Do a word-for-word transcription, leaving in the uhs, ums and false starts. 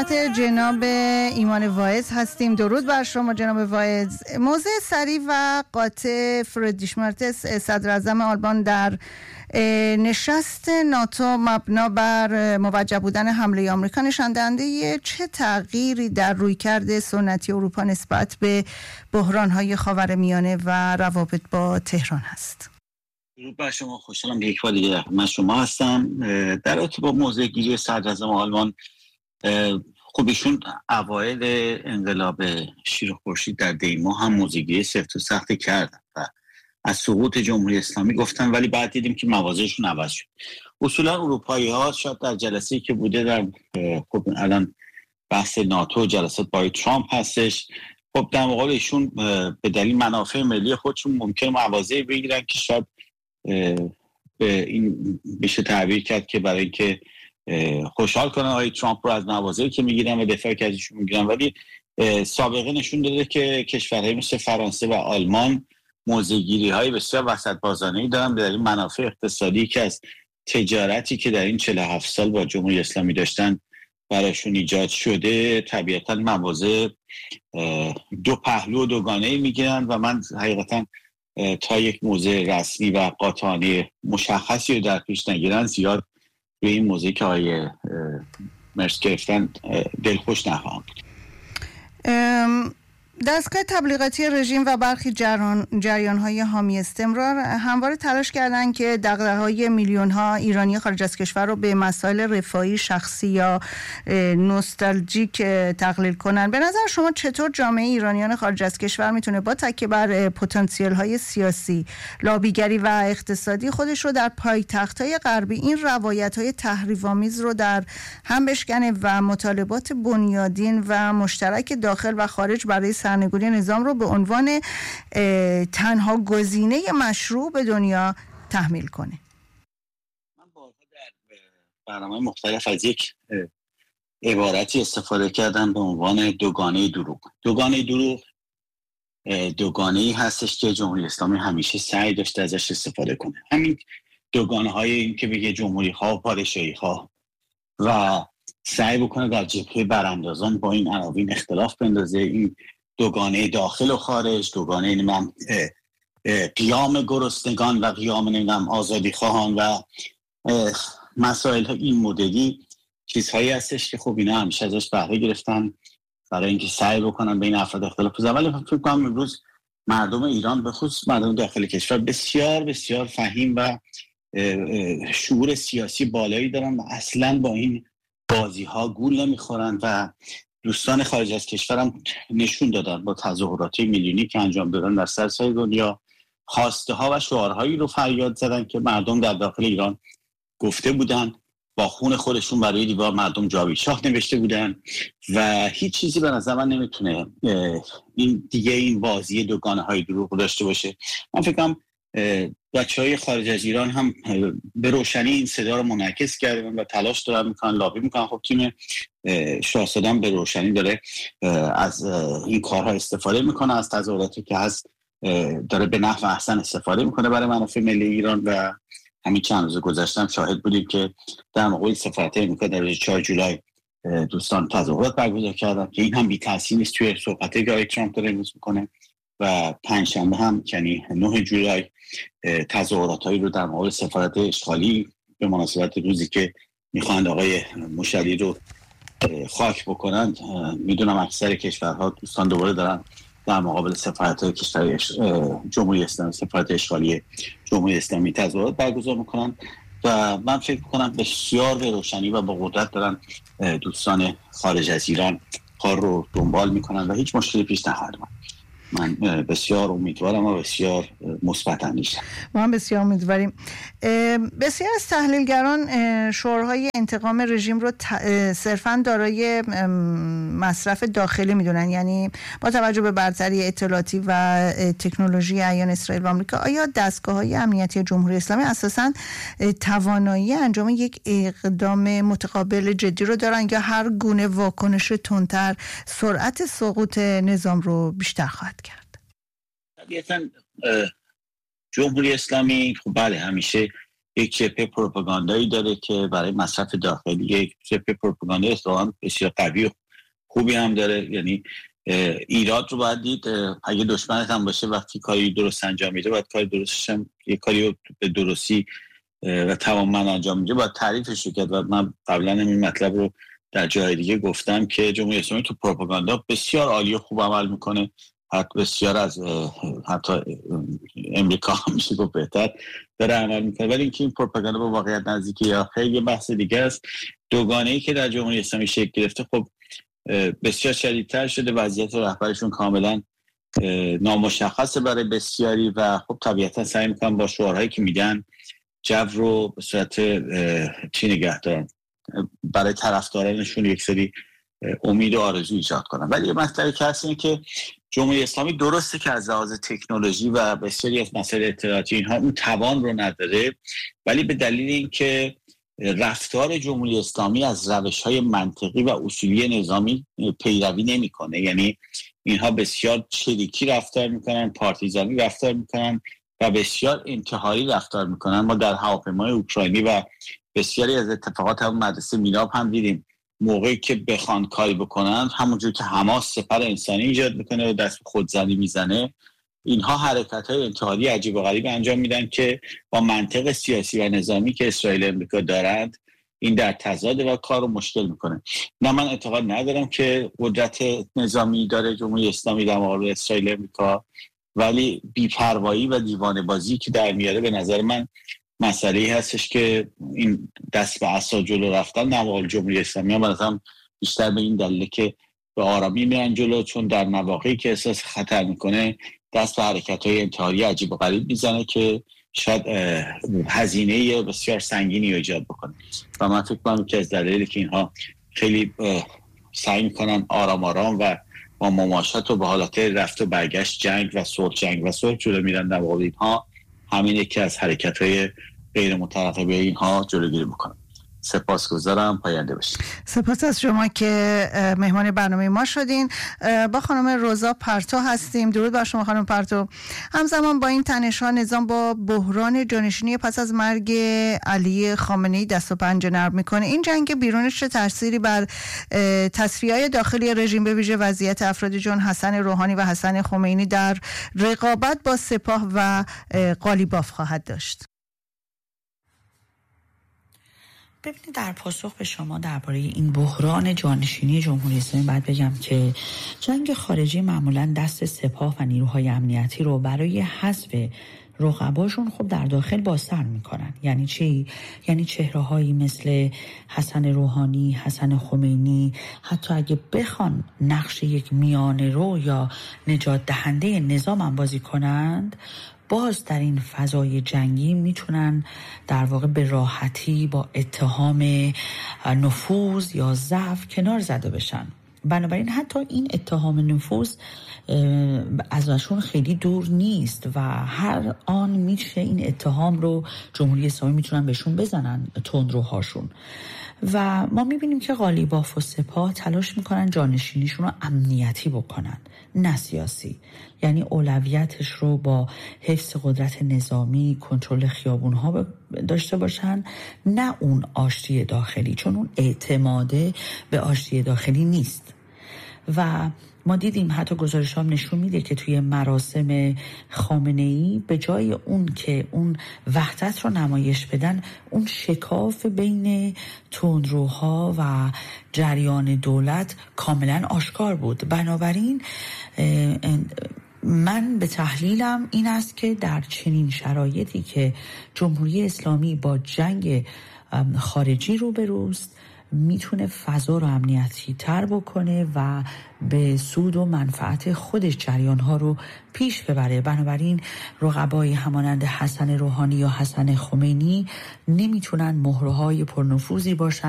خدمت جناب ایمان واعظ هستیم. درود بر شما جناب واعظ. موضع سریع و قاطع فریدریش مرتز صدر اعظم آلمان در نشست ناتو مبنا بر موجه بودن حمله آمریکا نشان دهنده چه تغییری در رویکرد سنتی اروپا نسبت به بحران‌های خاورمیانه و روابط با تهران است؟ درود بر شما، خوشحالم یک بار دیگه من شما هستم. در رابطه با موضع گیری صدر اعظم آلمان، خب ایشون اوایل انقلاب شیر و خورشید در دیما هم موضع گیری سفت و سخت کردن و از سقوط جمهوری اسلامی گفتن، ولی بعد دیدیم که مواضعشون عوض شد. اصولا اروپایی ها شاید در جلسه‌ای که بوده در خب الان بحث ناتو جلسات با ترامپ هستش، خب در مقابل ایشون به دلیل منافع ملی خودشون ممکن مواضعی بگیرن که شاید به این بشه تعبیر کرد که برای اینکه خوشحال کنن آقای ترامپ رو از مواضعی که میگیرن و دفاع که ازشون میگیرن، ولی سابقه نشون داده که کشورهای مثل فرانسه و آلمان موضع‌گیری های بسیار وسط بازانه‌ای دارن به دلیل منافع اقتصادی که از تجارتی که در این چهل و هفت سال با جمهوری اسلامی داشتن براشون ایجاد شده. طبیعتا مواضع دو پهلو و دوگانه‌ای میگیرن و من حقیقتا تا یک موضع رسمی و قاطعانه مشخصی رو در پیش نگیرن زیاد به این موضوعی که آقای مرس گرفتن دلخوش نخواهم بود. دستگاه تبلیغاتی رژیم و برخی جریان‌های حامی استمرار همواره تلاش کردند که دغدغه‌های میلیون‌ها ایرانی خارج از کشور رو به مسائل رفاهی شخصی یا نوستالژیک تقلیل کنند. به نظر شما چطور جامعه ایرانیان خارج از کشور میتونه با تکیه بر پتانسیل‌های سیاسی، لابیگری و اقتصادی خودش رو در پایتخت‌های غربی این روایت‌های تحریف‌آمیز رو در هم بشکنه و مطالبات بنیادین و مشترک داخل و خارج برای سرنگونی نظام رو به عنوان تنها گزینه مشروع به دنیا تحمیل کنه؟ من بارها در برنامه مختلف از یک عبارتی استفاده کردم به عنوان دوگانه دروغ. دوگانه دروغ دوگانه‌ای هستش که جمهوری اسلامی همیشه سعی داشته ازش استفاده کنه. همین دوگانه های این که بگه جمهوری ها و پادشاهی ها و سعی بکنه در جبهه براندازان با این عناوین اختلاف بندازه. این دوگانه داخل و خارج، دوگانه نمیم قیام گرسنگان و قیام نمیم آزادی خواهان و مسائل این مدلی چیزهایی هستش که خب اینا همیشه ازش بهره گرفتن برای اینکه سعی بکنن بین افراد اختلاف بزنن. ولی فکر کنم امروز مردم ایران به خصوص مردم داخل کشور بسیار بسیار فهیم و شعور سیاسی بالایی دارن و اصلا با این بازی ها گول نمیخورن و دوستان خارج از کشورم نشون دادن با تظاهرات میلیونی که انجام دادن در سراسر دنیا، خواسته ها و شعارهایی رو فریاد زدن که مردم در داخل ایران گفته بودن، با خون خودشون برای دیوار مردم جاوید شاه نوشته بودن و هیچ چیزی به نظر من نمیتونه این دیگه این بازی دوگانه های دروغ داشته باشه. من فکر کنم بچه‌های خارج از ایران هم به روشنی این صدا رو منعکس کردن و تلاش دارن میکنن، لابی میکنن. خب تیم شاهزاده به روشنی داره از این کارها استفاده میکنه، از تظاهراتی که هست داره به نحو احسن استفاده میکنه برای منافع ملی ایران و همین چند روز گذشته شاهد بودیم که در موقع سفارت امریکا در روز چهارم جولای دوستان تظاهرات برگزار کردن که این هم بی تاثیر نیست توی صحبتی که آقای ترامپ داره امروز میکنه و پنجشنبه هم یعنی نهم جولای تظاهراتایی رو در مقابل سفارت اشغالی به مناسبت روزی که میخواند آقای مشری رو خاک بکنن. میدونم اکثر کشورها دوستان دوباره دارن در مقابل سفارت کشور جمهوری اسلامی، سفارت اشغالی جمهوری اسلامی تظاهرات برگزار میکنن و من فکر کنم بسیار به روشنی و با قدرت دارن دوستان خارج از ایران کار رو دنبال میکنن و هیچ مشکلی پیش نخواهد اومد. من بسیار امیدوارم و بسیار مثبت اندیشم. ما هم بسیار امیدواریم. بسیار از تحلیلگران شعارهای انتقام رژیم رو صرفاً دارای مصرف داخلی میدونن، یعنی با توجه به برتری اطلاعاتی و تکنولوژی اعیان اسرائیل و آمریکا، آیا دستگاه‌های امنیتی جمهوری اسلامی اساساً توانایی انجام یک اقدام متقابل جدی رو دارن یا هر گونه واکنش تندتر سرعت سقوط نظام رو بیشتر خواهد کرد؟ طبیعتاً جمهوری اسلامی خب بله همیشه یک جبهه پروپاگاندایی داره که برای مصرف داخلی، یک جبهه پروپاگاندایی اصلا بسیار قوی و خوبی هم داره. یعنی ایراد رو باید دید، اگه دشمنت هم باشه وقتی کاری درست انجام میده باید کاری درستش هم یک کاری رو به درستی و تمام من انجام میده باید تعریفش رو کرد. و من قبلا این مطلب رو در جای دیگه گفتم که جمهوری اسلامی تو پروپاگاندا بسیار عالی و خوب عمل میکنه، حتی بسیار از حتی امریکا هم میشه گفت بهتر داره عمل میکنه. ولی اینکه این پروپاگاندا با واقعیت نزدیکی یا خیلی بحث دیگه است. دوگانه‌ای که در جمهوری اسلامی شکل گرفته خب بسیار شدیدتر شده، وضعیت رهبرشون کاملا نامشخصه برای بسیاری و خب طبیعتا سعی میکنن با شعارهایی که میدن جو رو به صورت چی نگه دارن، برای طرفدارانشون یک سری امید و آرزو ایجاد کنن. ولی یه مسئله که هست اینه که جمهوری اسلامی درسته که از لحاظ تکنولوژی و بسیاری از مسائل اطلاعاتی اینها اون توان رو نداره، ولی به دلیل اینکه رفتار جمهوری اسلامی از روش‌های منطقی و اصولی نظامی پیروی نمی‌کنه، یعنی اینها بسیار چریکی رفتار میکنن، پارتیزانی رفتار میکنن و بسیار انتحاری رفتار میکنن. ما در هواپیمای اوکراینی و بسیاری از اتفاقات هم مدرسه میلاب هم دیدیم، موقعی که بخوان کاری بکنن همونجور که حماس سپر انسانی ایجاد میکنه و دست به خودزنی میزنه، اینها حرکت‌های انتحاری عجیب و غریب انجام میدن که با منطق سیاسی و نظامی که اسرائیل و امریکا دارند این در تضاد و کار رو مشکل میکنه. نه من اعتقاد ندارم که قدرت نظامی داره جمهوری اسلامی در مقابل اسرائیل و امریکا، ولی بی‌پروایی و دیوانه بازی که در میاره به نظر من مسئله‌ای هستش که این دست به عصا جلو رفتن در مقابل جمهوری اسلامی هم مثلا بیشتر به این دلیله که به آرامی میرن جلو، چون در مواقعی که احساس خطر میکنه دست به حرکت‌های انتحاری عجیب و غریب میزنه که شاید هزینه بسیار سنگینی ایجاد بکنه. و من فکر کنم که از دلایلی که اینها خیلی سعی میکنن آرام آرام و با مماشات و به حالت رفت و برگشت جنگ و صلح جنگ و صلح جلو میرن در مقابل اینها، همین یکی از حرکت‌های غیر مترقبه اینها جلوگیری میکنه. سپاسگزارم، پاینده باشید. سپاس از شما که مهمان برنامه ما شدین. با خانم روزا پرتو هستیم. درود بر شما خانم پرتو. همزمان با این تنش‌ها نظام با بحران جانشینی پس از مرگ علی خامنه‌ای دست و پنجه نرم میکنه. این جنگ بیرونش چه تأثیری بر تصفیه‌های داخلی رژیم به ویژه وضعیت افراد جون حسن روحانی و حسن خمینی در رقابت با سپاه و قالیباف خواهد داشت؟ ببینید، در پاسخ به شما درباره این بحران جانشینی جمهوری اسلامی باید بگم که جنگ خارجی معمولا دست سپاه و نیروهای امنیتی رو برای حذف رقباشون خب در داخل بازتر میکنن. یعنی چی؟ یعنی چهره‌هایی مثل حسن روحانی، حسن خمینی، حتی اگه بخوان نقش یک میانه رو یا نجات دهنده نظام هم بازی کنند، باز در این فضای جنگی میتونن در واقع به راحتی با اتهام نفوذ یا ضعف کنار زده بشن. بنابراین حتی این اتهام نفوذ ازشون خیلی دور نیست و هر آن میشه این اتهام رو جمهوری اسلامی میتونن بهشون بزنن، تندروهاشون. و ما میبینیم که قالیباف و سپاه تلاش میکنن جانشینیشون رو امنیتی بکنن، نه سیاسی. یعنی اولویتش رو با حفظ قدرت نظامی، کنترل خیابونها داشته باشن، نه اون آشتی داخلی، چون اون اعتماده به آشتی داخلی نیست. و ما دیدیم حتی گزارش هم نشون میده که توی مراسم خامنه‌ای به جای اون که اون وحدت رو نمایش بدن، اون شکاف بین تندروها و جریان دولت کاملا آشکار بود. بنابراین من به تحلیلم این است که در چنین شرایطی که جمهوری اسلامی با جنگ خارجی روبروست، میتونه فضا رو امنیتی تر بکنه و به سود و منفعت خودش جریانها رو پیش ببره. بنابراین رقبای همانند حسن روحانی یا حسن خمینی نمیتونن مهره‌های پرنفوذی باشن